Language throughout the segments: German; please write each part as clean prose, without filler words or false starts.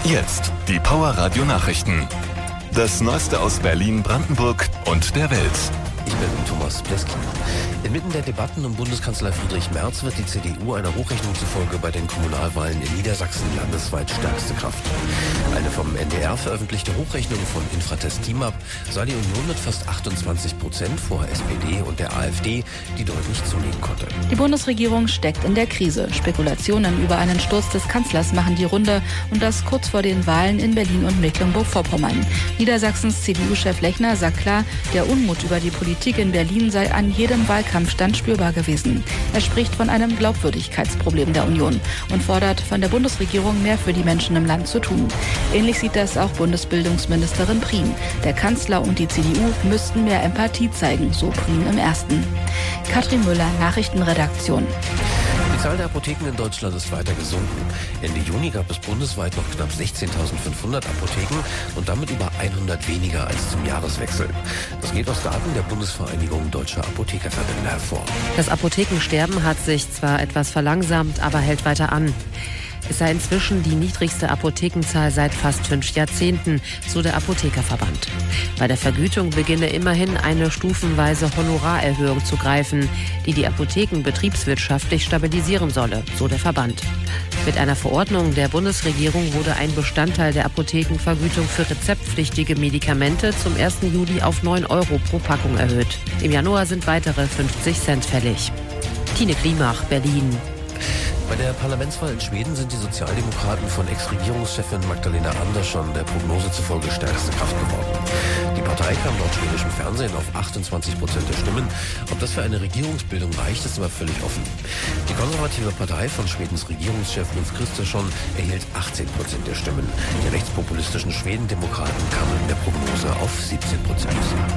Jetzt die Power Radio Nachrichten. Das Neueste aus Berlin, Brandenburg und der Welt. Ich bin Thomas Pleski. Inmitten der Debatten um Bundeskanzler Friedrich Merz wird die CDU einer Hochrechnung zufolge bei den Kommunalwahlen in Niedersachsen landesweit stärkste Kraft. Eine vom NDR veröffentlichte Hochrechnung von Infratest Teamab sah die Union mit fast 28% vor SPD und der AfD, die deutlich zulegen konnte. Die Bundesregierung steckt in der Krise. Spekulationen über einen Sturz des Kanzlers machen die Runde und das kurz vor den Wahlen in Berlin und Mecklenburg-Vorpommern. Niedersachsens CDU-Chef Lechner sagt klar, der Unmut über die Politik in Berlin sei an jedem Wahlkampfstand spürbar gewesen. Er spricht von einem Glaubwürdigkeitsproblem der Union und fordert von der Bundesregierung mehr für die Menschen im Land zu tun. Ähnlich sieht das auch Bundesbildungsministerin Prien. Der Kanzler und die CDU müssten mehr Empathie zeigen, so Prien im Ersten. Katrin Müller, Nachrichtenredaktion. Die Zahl der Apotheken in Deutschland ist weiter gesunken. Ende Juni gab es bundesweit noch knapp 16.500 Apotheken und damit über 100 weniger als zum Jahreswechsel. Das geht aus Daten der Bundesvereinigung Deutscher Apothekerverbände hervor. Das Apothekensterben hat sich zwar etwas verlangsamt, aber hält weiter an. Es sei inzwischen die niedrigste Apothekenzahl seit fast 5 Jahrzehnten, so der Apothekerverband. Bei der Vergütung beginne immerhin eine stufenweise Honorarerhöhung zu greifen, die die Apotheken betriebswirtschaftlich stabilisieren solle, so der Verband. Mit einer Verordnung der Bundesregierung wurde ein Bestandteil der Apothekenvergütung für rezeptpflichtige Medikamente zum 1. Juli auf 9 € pro Packung erhöht. Im Januar sind weitere 50 Cent fällig. Tine Klimach, Berlin. Bei der Parlamentswahl in Schweden sind die Sozialdemokraten von Ex-Regierungschefin Magdalena Andersson der Prognose zufolge stärkste Kraft geworden. Die Partei kam laut schwedischem Fernsehen auf 28% der Stimmen. Ob das für eine Regierungsbildung reicht, ist aber völlig offen. Die konservative Partei von Schwedens Regierungschef Ulf Kristersson erhielt 18% der Stimmen. Die rechtspopulistischen Schwedendemokraten kamen in der Prognose auf 17%.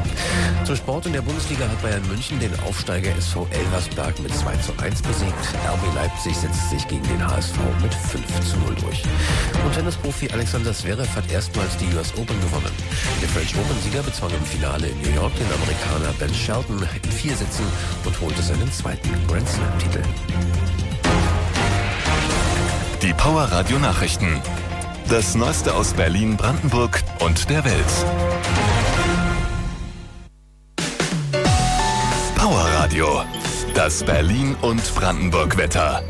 Zum Sport in der Bundesliga hat Bayern München den Aufsteiger SV Elversberg mit 2:1 besiegt. RB Leipzig setzt sich gegen den HSV mit 5:0 durch. Und Tennisprofi Alexander Zverev hat erstmals die US Open gewonnen. Der French Open-Sieger bezwang im Finale in New York den Amerikaner Ben Shelton in 4 Sätzen und holte seinen zweiten Grand Slam-Titel. Die Power Radio Nachrichten. Das Neueste aus Berlin, Brandenburg und der Welt. Power Radio. Das Berlin- und Brandenburg-Wetter.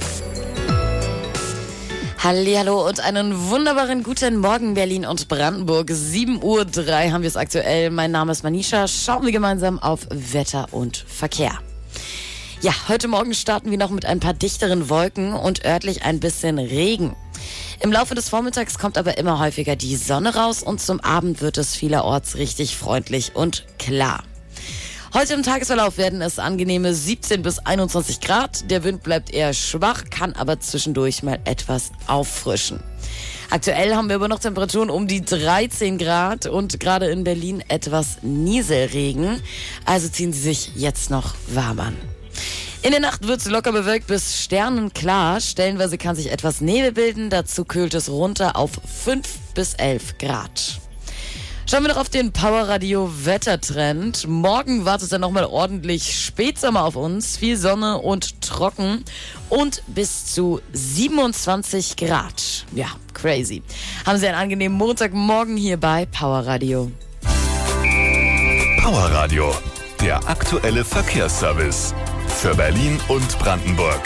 Hallihallo und einen wunderbaren guten Morgen Berlin und Brandenburg. 7:03 Uhr haben wir es aktuell. Mein Name ist Manisha. Schauen wir gemeinsam auf Wetter und Verkehr. Ja, heute Morgen starten wir noch mit ein paar dichteren Wolken und örtlich ein bisschen Regen. Im Laufe des Vormittags kommt aber immer häufiger die Sonne raus und zum Abend wird es vielerorts richtig freundlich und klar. Heute im Tagesverlauf werden es angenehme 17 bis 21 Grad. Der Wind bleibt eher schwach, kann aber zwischendurch mal etwas auffrischen. Aktuell haben wir aber noch Temperaturen um die 13 Grad und gerade in Berlin etwas Nieselregen. Also ziehen Sie sich jetzt noch warm an. In der Nacht wird es locker bewölkt bis sternenklar. Stellenweise kann sich etwas Nebel bilden. Dazu kühlt es runter auf 5 bis 11 Grad. Schauen wir noch auf den Powerradio Wettertrend. Morgen wartet dann nochmal ordentlich Spätsommer auf uns. Viel Sonne und trocken und bis zu 27 Grad. Ja, crazy. Haben Sie einen angenehmen Montagmorgen hier bei Powerradio. Powerradio, der aktuelle Verkehrsservice für Berlin und Brandenburg.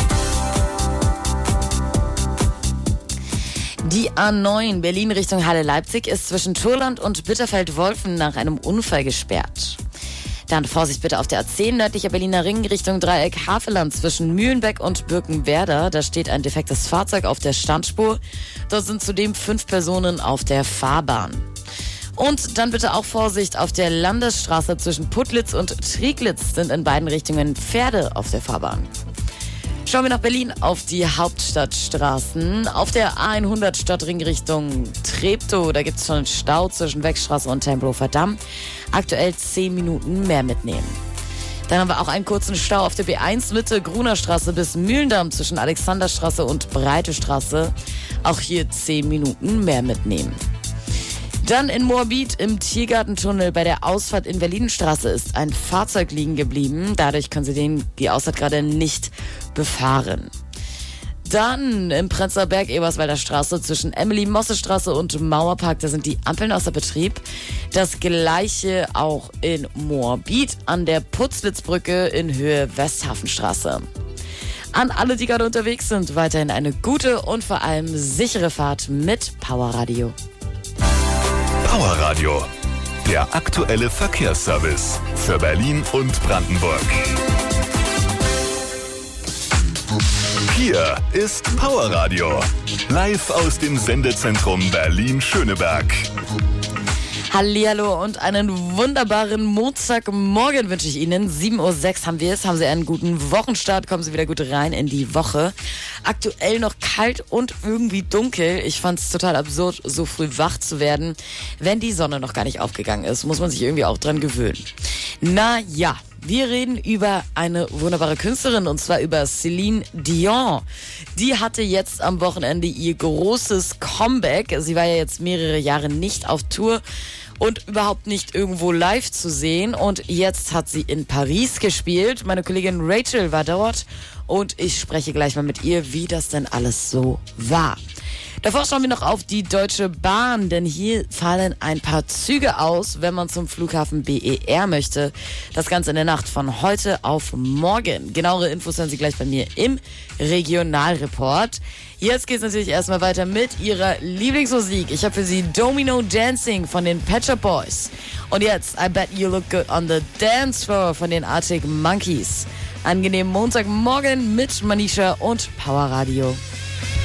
Die A9 Berlin Richtung Halle-Leipzig ist zwischen Turland und Bitterfeld-Wolfen nach einem Unfall gesperrt. Dann Vorsicht bitte auf der A10 nördlicher Berliner Ring Richtung Dreieck Havelland zwischen Mühlenbeck und Birkenwerder. Da steht ein defektes Fahrzeug auf der Standspur. Dort sind zudem 5 Personen auf der Fahrbahn. Und dann bitte auch Vorsicht auf der Landesstraße zwischen Putlitz und Trieglitz sind in beiden Richtungen Pferde auf der Fahrbahn. Schauen wir nach Berlin auf die Hauptstadtstraßen. Auf der A100 Stadtring Richtung Treptow, da gibt es schon einen Stau zwischen Wegstraße und Tempelhofer Damm. Aktuell 10 Minuten mehr mitnehmen. Dann haben wir auch einen kurzen Stau auf der B1 Mitte Grunerstraße bis Mühlendamm zwischen Alexanderstraße und Breite Straße. Auch hier 10 Minuten mehr mitnehmen. Dann in Moabit im Tiergartentunnel bei der Ausfahrt in Berlinstraße ist ein Fahrzeug liegen geblieben. Dadurch können Sie die Ausfahrt gerade nicht befahren. Dann im Prenzlauer Berg, Eberswalder Straße zwischen Emily-Mosse-Straße und Mauerpark, da sind die Ampeln außer Betrieb. Das gleiche auch in Moabit an der Putzlitzbrücke in Höhe Westhafenstraße. An alle, die gerade unterwegs sind, weiterhin eine gute und vor allem sichere Fahrt mit Powerradio. Powerradio, der aktuelle Verkehrsservice für Berlin und Brandenburg. Hier ist Powerradio, live aus dem Sendezentrum Berlin-Schöneberg. Hallihallo und einen wunderbaren Montagmorgen wünsche ich Ihnen. 7:06 Uhr haben wir es. Haben Sie einen guten Wochenstart, kommen Sie wieder gut rein in die Woche. Aktuell noch kalt und irgendwie dunkel. Ich fand es total absurd, so früh wach zu werden, wenn die Sonne noch gar nicht aufgegangen ist. Muss man sich irgendwie auch dran gewöhnen. Na ja. Wir reden über eine wunderbare Künstlerin und zwar über Celine Dion. Die hatte jetzt am Wochenende ihr großes Comeback. Sie war ja jetzt mehrere Jahre nicht auf Tour und überhaupt nicht irgendwo live zu sehen. Und jetzt hat sie in Paris gespielt. Meine Kollegin Rachel war dort und ich spreche gleich mal mit ihr, wie das denn alles so war. Davor schauen wir noch auf die Deutsche Bahn, denn hier fallen ein paar Züge aus, wenn man zum Flughafen BER möchte. Das Ganze in der Nacht von heute auf morgen. Genauere Infos hören Sie gleich bei mir im Regionalreport. Jetzt geht's natürlich erstmal weiter mit Ihrer Lieblingsmusik. Ich habe für Sie Domino Dancing von den Pet Shop Boys. Und jetzt I Bet You Look Good on the Dance Floor von den Arctic Monkeys. Angenehmen Montagmorgen mit Manisha und Powerradio.